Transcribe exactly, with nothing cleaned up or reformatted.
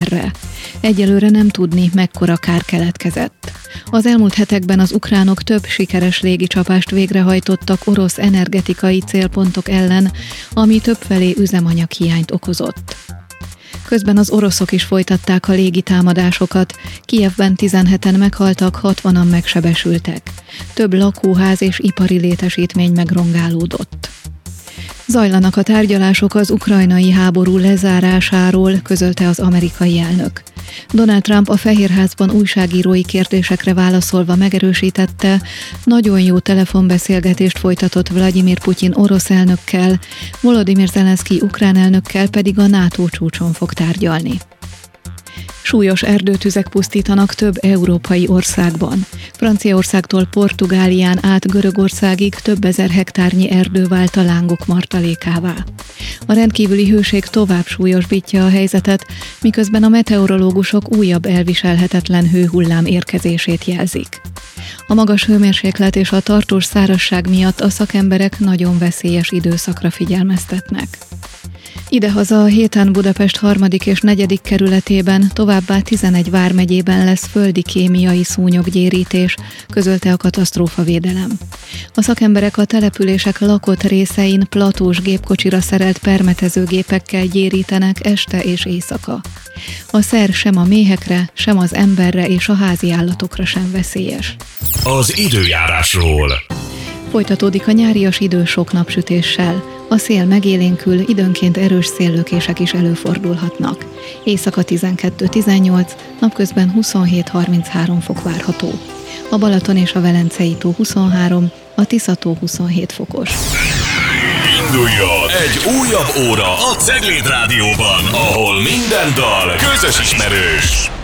fegyverre. Egyelőre nem tudni, mekkora kár keletkezett. Az elmúlt hetekben az ukránok több sikeres légicsapást végrehajtottak orosz energetikai célpontok ellen, ami többfelé üzemanyaghiányt okozott. Közben az oroszok is folytatták a légitámadásokat, Kijevben tizenheten meghaltak, hatvanan megsebesültek. Több lakóház és ipari létesítmény megrongálódott. Zajlanak a tárgyalások az ukrajnai háború lezárásáról, közölte az amerikai elnök. Donald Trump a Fehérházban újságírói kérdésekre válaszolva megerősítette, nagyon jó telefonbeszélgetést folytatott Vladimir Putyin orosz elnökkel, Volodymyr Zelenszky ukrán elnökkel pedig a NATO csúcson fog tárgyalni. Súlyos erdőtüzek pusztítanak több európai országban. Franciaországtól Portugálián át Görögországig több ezer hektárnyi erdő vált a lángok martalékává. A rendkívüli hőség tovább súlyosbítja a helyzetet, miközben a meteorológusok újabb elviselhetetlen hőhullám érkezését jelzik. A magas hőmérséklet és a tartós szárazság miatt a szakemberek nagyon veszélyes időszakra figyelmeztetnek. Idehaza a héten Budapest harmadik és negyedik kerületében, továbbá tizenegy vármegyében lesz földi kémiai szúnyoggyérítés, közölte a katasztrófavédelem. A szakemberek a települések lakott részein platós gépkocsira szerelt permetezőgépekkel gyérítenek este és éjszaka. A szer sem a méhekre, sem az emberre és a házi állatokra sem veszélyes. Az időjárásról. Folytatódik a nyárias idő sok napsütéssel. A szél megélénkül, időnként erős széllökések is előfordulhatnak. Éjszaka tizenkettő-tizennyolc, napközben huszonhét-harminchárom fok várható. A Balaton és a Velencei tó huszonhárom, a Tisza-tó huszonhét fokos. Induljon egy újabb óra a Cegléd Rádióban, ahol minden dal közös ismerős.